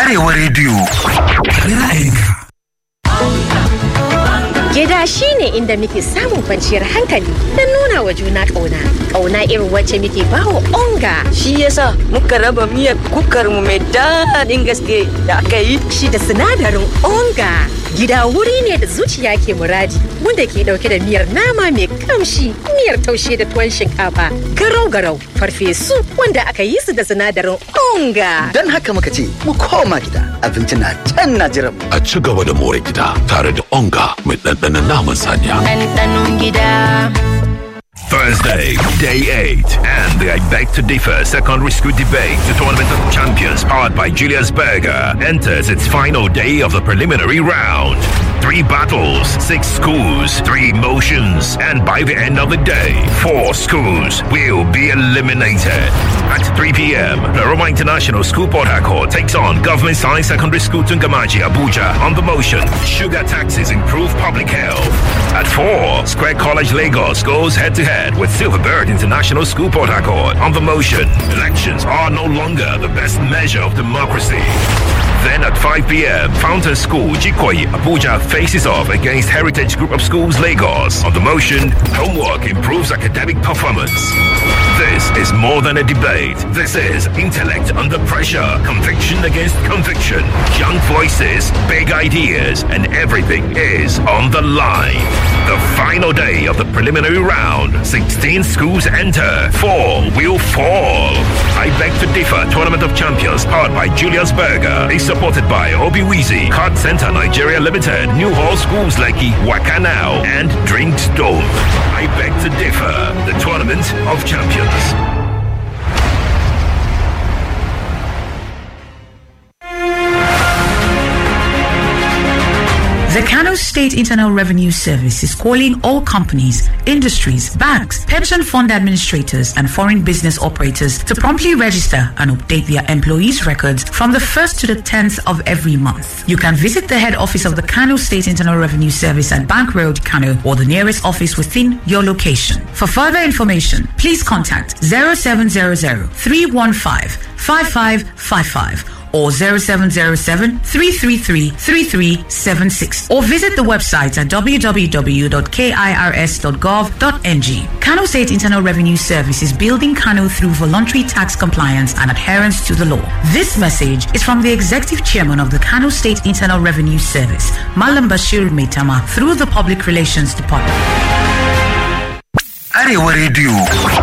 Arewa Radio. Ra'ayinka. Gida shi ne inda muke samun kwanciyar hankali don nuna wa juna ƙauna. Ƙauna irin wacce muke bawa onga. Shi yasa muka raba miyar kukar mu mai daɗin gaske da aka yi. Shi da sinadarin onga. Gida wuri ne da zuciya ke muradi, wanda ke ɗauke da miyar nama mai kamshi, miyar taushe da tuwon shinkafa, garau-garau, farfesu wanda aka yi su da sinadarin onga. Don haka muka ce mu koma gida, abinci na can na jiran. A ci gaba da more gida tare da onga mai ɗanɗanon naman saniya. Ɗanɗanon gida. Thursday, Day 8, and the I Beg to Differ Secondary School Debate, the Tournament of Champions, powered by Julius Berger, enters its final day of the preliminary round. 3 battles, 6 schools, 3 motions, and by the end of the day, 4 schools will be eliminated. At 3 p.m., the Roma International School Port Harcourt takes on Government Science Secondary School Tungamaji, Abuja on the motion. Sugar taxes improve public health. At 4, Square College Lagos goes head-to-head with Silverbird International School Port Harcourt on the motion. Elections are no longer the best measure of democracy. Then at 5 p.m., Fountain School, Jikoyi, Abuja faces off against Heritage Group of Schools, Lagos. On the motion, homework improves academic performance. This is more than a debate. This is intellect under pressure, conviction against conviction, young voices, big ideas, and everything is on the line. The final day of the preliminary round, 16 schools enter, 4 will fall. I Beg to Differ Tournament of Champions, powered by Julius Berger, is supported by Obiwizi, Card Center Nigeria Limited, New Hall Schools Lekki, Wakanao, and Drinks Dome. I Beg to Differ, the Tournament of Champions. The Kano State Internal Revenue Service is calling all companies, industries, banks, pension fund administrators, and foreign business operators to promptly register and update their employees' records from the 1st to the 10th of every month. You can visit the head office of the Kano State Internal Revenue Service at Bank Road, Kano, or the nearest office within your location. For further information, please contact 0700 315 5555 or 0707 333 3376 or visit the website at www.kirs.gov.ng. Kano State Internal Revenue Service is building Kano through voluntary tax compliance and adherence to the law. This message is from the Executive Chairman of the Kano State Internal Revenue Service, Malam Bashir Maitama, through the Public Relations Department. Arewa Radio.